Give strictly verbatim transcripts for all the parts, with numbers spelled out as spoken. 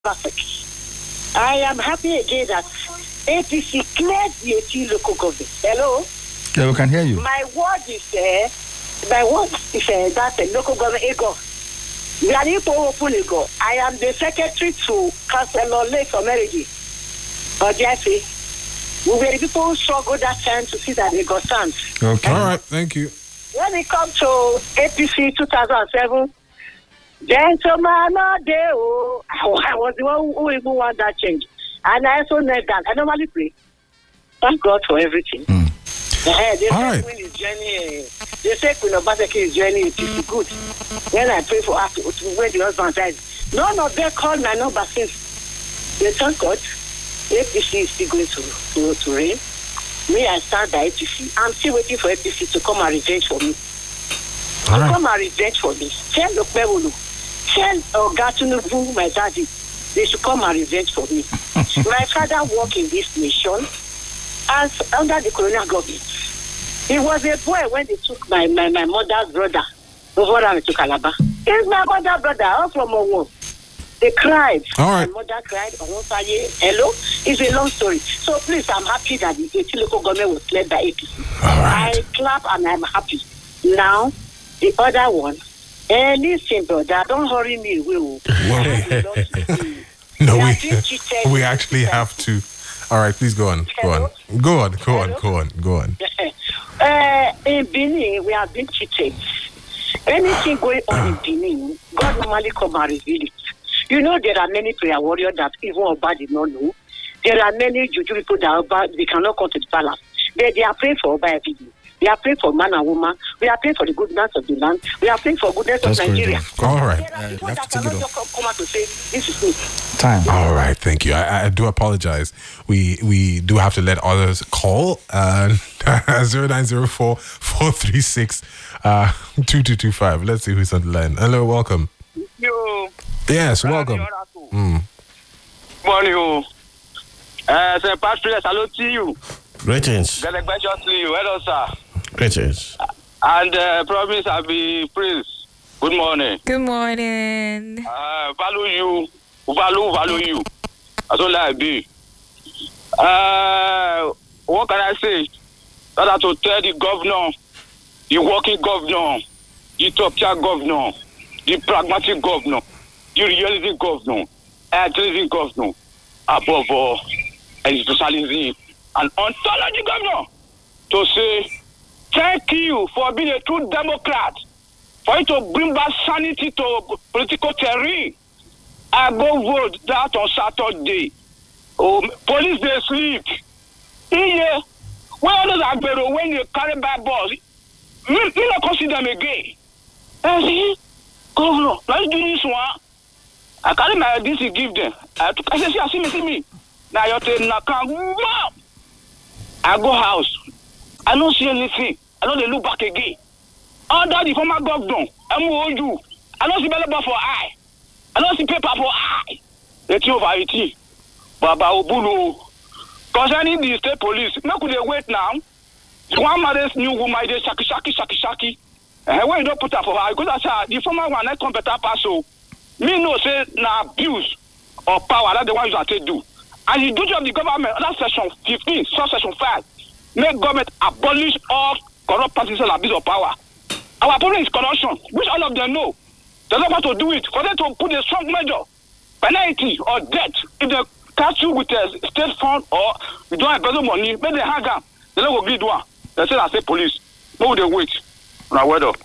I am happy again that A P C cleared the eighteen local government. Hello? Yeah, we can hear you. My word is, uh, my word is uh, that uh, local government, Ego. We are need to open Ego. I am the secretary to Councillor Lake for Meridi. But Jesse, we were the people who struggled that time to see that Ego stands. Okay. All right, thank you. When it comes to A P C two thousand seven, gentleman, no day, oh, I was the one who even want that change. And I also know that. I normally pray. Thank God for everything. Mm. Uh, they All say right. Queen is journey. They say Queen Obaseki is journey. It is good. When I pray for her to, to when the husband died, none of them called my number since. They thank God. A P C is still going to, to, to reign. Me, I stand by A P C. I'm still waiting for A P C to come and revenge for me. All to right. come and revenge for me. Tell Okpebulu, tell Ogatunubu, my daddy, they should come and revenge for me. My father worked in this nation as under the colonial government. He was a boy when they took my, my, my mother's brother over to Calabar. He's my mother's brother, all from Owo. They cried. All right. My mother cried. Hello? It's a long story. So please, I'm happy that the eighteen local government was led by A P C. All right. I clap and I'm happy. Now, the other one, eh, listen, brother, don't hurry me away. No, We we are being cheated. we actually have to. All right, please go on. Go on. Go on. Go on. Go on. Go on. Uh, in Benin, we have been cheated. Anything going on in Benin, God normally come and reveal it. You know, there are many prayer warriors that even Oba did not know. There are many Juju people that Oba, they cannot come to the palace. They, they are praying for Oba every day. We are praying for man and woman. We are praying for the goodness of the land. We are praying for goodness That's of Nigeria. All right. There are Uh, people you have that to take cannot it just come, come out to say, this is me. Time. All right, thank you. I, I do apologize. We we do have to let others call. Uh, zero nine zero four four three six uh two two two five. Let's see who's on the line. Hello, welcome. You. Yes, welcome. Mm. Morning, you. Uh, Saint Patrick, hello to you. Greetings. Delegation to you. Hello, sir. Greetings. And uh, promise I'll be praised. Good morning. Good morning. Uh, value you. Value, value you. That's all I be. Uh, what can I say? That I to tell the governor, the working governor, the top tier governor, the pragmatic governor, the reality governor, athletic governor, above all, institutionalism and ontology governor, to say thank you for being a true Democrat, for you to bring back sanity to political terrain. I go vote that on Saturday. Oh, police they sleep. Yeah, when others are better, when you carry bad balls, we don't consider them again. I see, governor, let's do this one. I carry my D C give them. I took I say, see, see me, see me. Now you're telling me, I go house. I don't see anything. I don't look back again. Under the former governor, M O U, I don't see belly for eye. I don't see paper for eye. Let's over it. Baba Obulu. Concerning the state police, no could they wait now? The one mother's new woman, they shaki shaki shaki shaki. And when you don't put up for her, because I the former one, I come better pass so. Me no say na abuse or power, that's the one you have to do. And the duty of the government, that's section fifteen, subsection five. Make government abolish all corrupt practices and abuse of power. Our problem is corruption, which all of them know. They don't want to do it. For them to put a strong measure, penalty or debt, if they catch you with a state fund or you don't have better money, make they hang up. They don't go greed one. They say I say police. No, they wait. Now, wait up.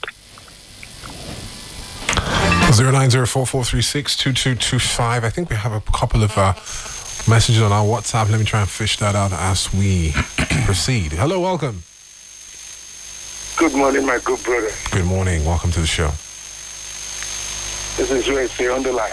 Zero nine zero four four three six two two two five. I think we have a couple of uh, messages on our WhatsApp. Let me try and fish that out as we proceed. Hello, welcome. Good morning, my good brother. Good morning. Welcome to the show. This is U S A on the line.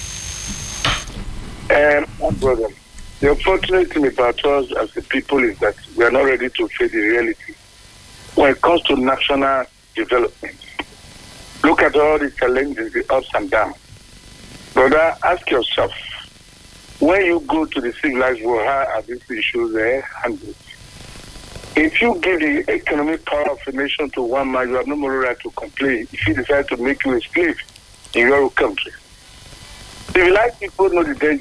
And my brother, the unfortunate thing about us as the people is that we are not ready to face the reality when it comes to national development. Look at all the challenges, the ups and downs. Brother, ask yourself, when you go to the civilized world, how are these issues uh, handled? If you give the economic power of a nation to one man, you have no more right to complain if he decides to make you a slave in your country. Civilized people know the danger.